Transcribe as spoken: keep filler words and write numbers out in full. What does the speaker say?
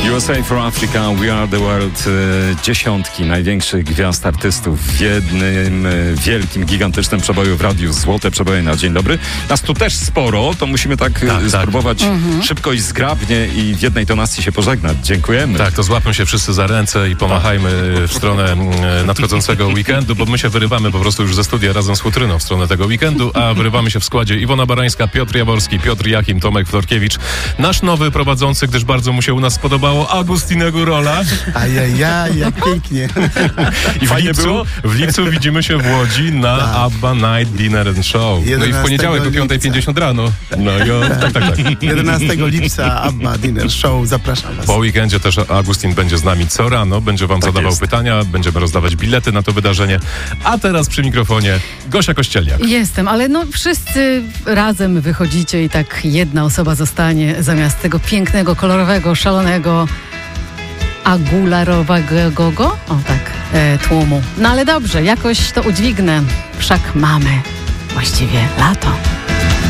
U S A for Africa, We Are the World. Dziesiątki największych gwiazd artystów w jednym wielkim, gigantycznym przeboju w radiu. Złote przeboje na dzień dobry. Nas tu też sporo, to musimy tak, tak spróbować tak. Mhm. szybko i zgrabnie i w jednej tonacji się pożegnać. Dziękujemy. Tak, to złapmy się wszyscy za ręce i pomachajmy w stronę nadchodzącego weekendu, bo my się wyrywamy po prostu już ze studia razem z Futryną w stronę tego weekendu, a wyrywamy się w składzie Iwona Barańska, Piotr Jaworski, Piotr Jachim, Tomek Florkiewicz, nasz nowy prowadzący, gdyż bardzo mu się u nas spodobało, Agustin Górola. Ajajaj, jak pięknie. I w lipcu, w lipcu widzimy się w Łodzi na tak. ABBA Night Dinner and Show. No i w poniedziałek o piąta pięćdziesiąt rano. No jo, tak, tak, tak. jedenastego lipca ABBA Dinner Show. Zapraszam was. Po weekendzie też Agustin będzie z nami co rano. Będzie wam tak zadawał jest. pytania, będziemy rozdawać bilety na to wydarzenie. A teraz przy mikrofonie Gosia Kościeliak. Jestem, ale no wszyscy razem wychodzicie i tak jedna osoba zostanie zamiast tego pięknego, kolorowego, szalonego agularowego, o tak, e, tłumu. No ale dobrze, jakoś to udźwignę. Wszak mamy właściwie lato.